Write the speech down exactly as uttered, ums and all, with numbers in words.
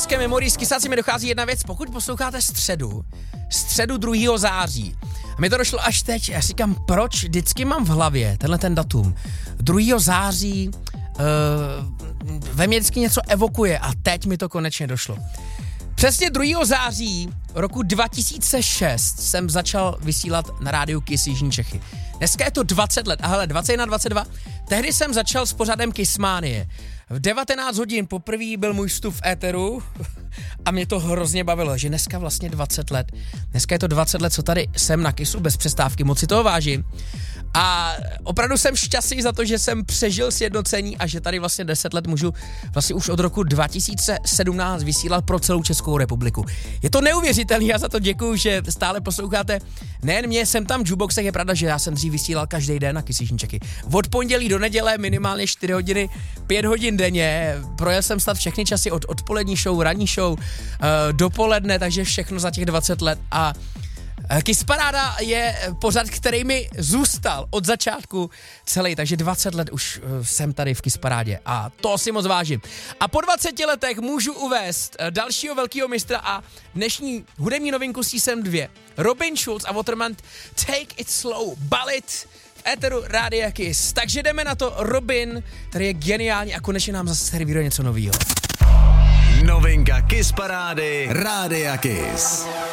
Kysácké memory, z Kysáci mi dochází jedna věc, pokud posloucháte středu, středu druhého září, a mi to došlo až teď, já si říkám, proč vždycky mám v hlavě tenhle ten datum, druhého září, uh, ve mě vždycky něco evokuje a teď mi to konečně došlo. Přesně druhého září roku dva tisíce šest jsem začal vysílat na rádiu Kiss Jižní Čechy. Dneska je to dvacet let, a hele, dvacet jedna dvacet dva, tehdy jsem začal s pořadem Kissmanie. V devatenáct hodin poprvé byl můj vstup v éteru a mě to hrozně bavilo, že dneska vlastně dvacet let. Dneska je to dvacet let, co tady jsem na Kissu bez přestávky, moc si toho vážím. A opravdu jsem šťastný za to, že jsem přežil sjednocení a že tady vlastně deset let můžu vlastně už od roku dva tisíce sedmnáct vysílat pro celou Českou republiku. Je to neuvěřitelný, já za to děkuju, že stále posloucháte. Nejen mě, jsem tam v jukeboxech, je pravda, že já jsem dřív vysílal každý den na Kiss Jižní Čechy. Od pondělí do neděle minimálně čtyři hodiny, pět hodin denně. Projel jsem snad všechny časy od odpolední show, ranní show, uh, dopoledne, takže všechno za těch dvacet let a Kiss Paráda je pořad, který mi zůstal od začátku celý, takže dvacet let už jsem tady v Kiss Parádě a to si moc vážím. A po dvaceti letech můžu uvést dalšího velkého mistra a dnešní hudební novinku Season dva. Robin Schulz a Waterman, Take It Slow, Balit v éteru Rádia Kiss. Takže jdeme na to, Robin, který je geniální a konečně nám zase servíruje něco novýho. Novinka Kiss Parády Rádia Kiss.